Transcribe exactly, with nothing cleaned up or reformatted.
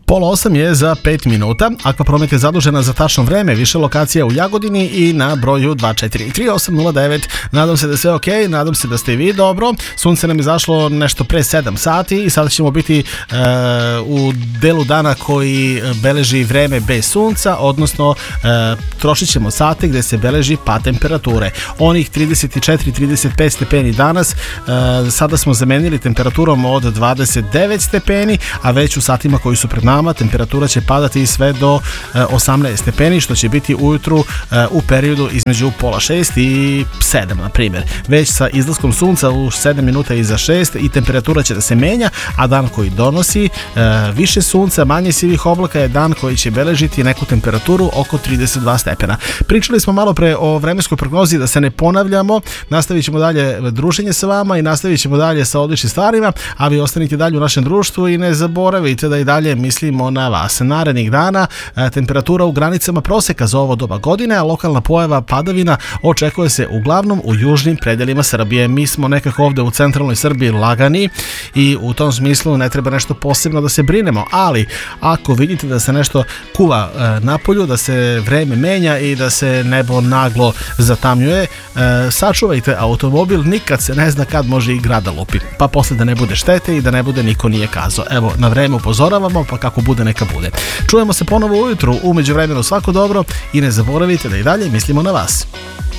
Pola osam je za pet minuta. Akvapromet je zadužena za tačno vreme, više lokacija u Jagodini i na broju dva četiri tri osam nula devet. Nadam se da je sve ok, nadam se da ste i vi dobro. Sunce nam je zašlo nešto pre sedam sati i sada ćemo biti e, u delu dana koji beleži vreme bez sunca, odnosno e, trošit ćemo sate gde se beleži pad temperature. Onih trideset četiri trideset pet stepeni danas, e, sada smo zamenili temperaturom od dvadeset devet stepeni, a već u satima koji su pred nama temperatura će padati sve do e, osamnaest stepeni, što će biti ujutru e, u periodu između pola šest i sedam, na primjer. Već sa izlaskom sunca u sedam minuta iza šest i temperatura će da se menja, a dan koji donosi e, više sunca, manje sivih oblaka je dan koji će beležiti neku temperaturu oko trideset dva stepena. Pričali smo malo pre o vremenskoj prognozi, da se ne ponavljamo, nastavit ćemo dalje druženje sa vama i nastavit ćemo dalje sa odličnim stvarima, a vi ostanite dalje u našem društvu i ne zaboravite da i dalje mislimo na vas. Narednih dana e, temperatura u granicama proseka za ovo doba godine, a lokalna pojava padavina očekuje se uglavnom u južnim predelima Srbije. Mi smo nekako ovde u centralnoj Srbiji lagani i u tom smislu ne treba nešto posebno da se brinemo, ali ako vidite da se nešto kuva e, napolju, da se vreme menja i da se nebo naglo zatamnjuje, e, sačuvajte automobil, nikad se ne zna kad može i grada lupi, pa posle da ne bude štete i da ne bude niko nije kazao. Evo, na vreme upozoravamo, pa kako bude neka bude. Čujemo se ponovo ujutru, umeđu vremenu svako dobro i ne zaboravite da i dalje mislimo na vas.